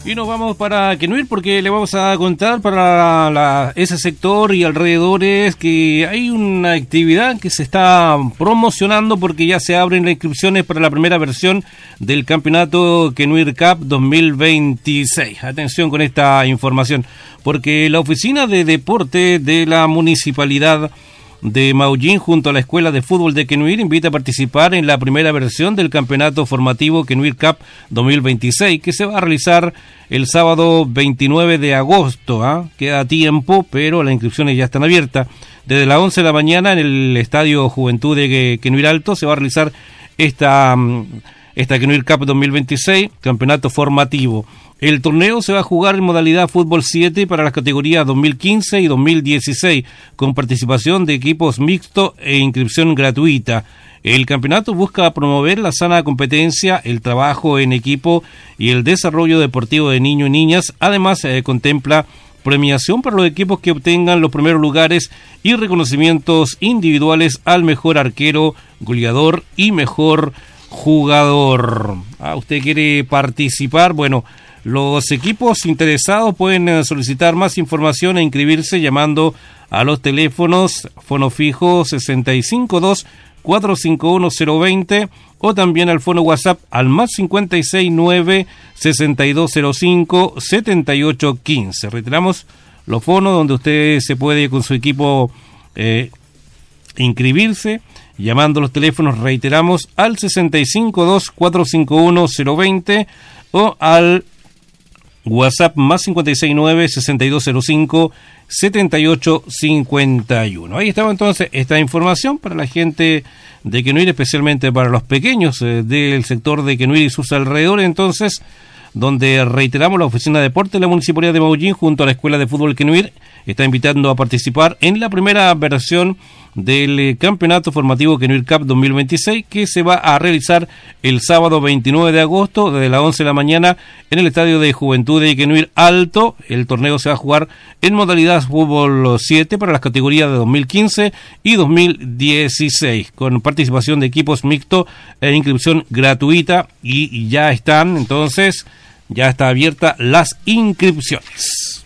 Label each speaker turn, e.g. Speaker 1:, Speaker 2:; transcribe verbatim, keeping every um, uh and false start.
Speaker 1: Y nos vamos para Quenuir porque le vamos a contar para la, ese sector y alrededores que hay una actividad que se está promocionando porque ya se abren las inscripciones para la primera versión del campeonato Quenuir Cup dos mil veintiséis. Atención con esta información, porque la oficina de deporte de la municipalidad de Maullín junto a la Escuela de Fútbol de Quenuir invita a participar en la primera versión del campeonato formativo Quenuir Cup dos mil veintiséis, que se va a realizar el sábado veintinueve de agosto. ¿eh? Queda tiempo, pero las inscripciones ya están abiertas. Desde las once de la mañana en el Estadio Juventud de Quenuir Alto se va a realizar esta, esta Quenuir Cup dos mil veintiséis, campeonato formativo. El torneo se va a jugar en modalidad fútbol siete para las categorías dos mil quince y dos mil dieciséis, con participación de equipos mixtos e inscripción gratuita. El campeonato busca promover la sana competencia, el trabajo en equipo y el desarrollo deportivo de niños y niñas. Además, eh, contempla premiación para los equipos que obtengan los primeros lugares y reconocimientos individuales al mejor arquero, goleador y mejor jugador. Ah, ¿usted quiere participar? Bueno, los equipos interesados pueden solicitar más información e inscribirse llamando a los teléfonos fono fijo sesenta y cinco dos, cuatrocientos cincuenta y uno, cero veinte o también al fono WhatsApp al más cincuenta y seis nueve, sesenta y dos cero cinco, setenta y ocho quince. Reiteramos los fonos donde usted se puede con su equipo eh, inscribirse. Llamando los teléfonos, reiteramos, al sesenta y cinco dos, cuatrocientos cincuenta y uno, cero veinte o al WhatsApp más cincuenta y seis nueve, sesenta y dos cero cinco, setenta y ocho cincuenta y uno. Ahí estaba entonces esta información para la gente de Quenuir, especialmente para los pequeños eh, del sector de Quenuir y sus alrededores. Entonces, donde reiteramos, la Oficina de Deporte de la Municipalidad de Maullín junto a la Escuela de Fútbol Quenuir está invitando a participar en la primera versión del eh, Campeonato Formativo Quenuir Cup dos mil veintiséis, que se va a realizar el sábado veintinueve de agosto desde las once de la mañana en el Estadio de Juventud de Quenuir Alto. El torneo se va a jugar en modalidad fútbol siete para las categorías de dos mil quince y dos mil dieciséis, con participación de equipos mixtos e inscripción gratuita, y, y ya están, entonces, ya está abierta las inscripciones.